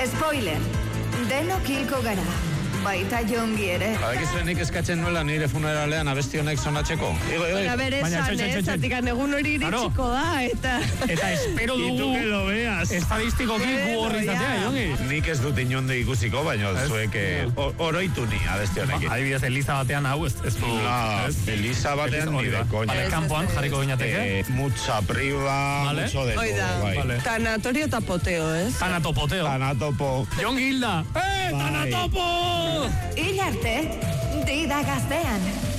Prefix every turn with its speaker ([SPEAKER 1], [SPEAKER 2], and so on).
[SPEAKER 1] Spoiler, denok hilko gara. Baita Jongi ere.
[SPEAKER 2] Badakizuenik eskatzen nuela nire funeralean abesti honek sonatzeko.
[SPEAKER 3] Baina bere esan, zatikan egun hori iritsiko da,
[SPEAKER 4] Eta espero dugu estadistikoki gu horri izatea, Jongi.
[SPEAKER 2] Nik ez dut inonde ikusiko, baina zuek oroitu ni abesti honekin.
[SPEAKER 4] Adibidez, Eliza batean hau ez du...
[SPEAKER 2] Eliza batean ni de coña.
[SPEAKER 4] Kanpoan jarriko gineateke.
[SPEAKER 2] Mucha priva, mucho de todo.
[SPEAKER 3] Tanatorio eta poteo, ez?
[SPEAKER 2] Tanatopo.
[SPEAKER 4] Jongi hilda! Tanatopo!
[SPEAKER 1] Hil arte, Dida Gaztean.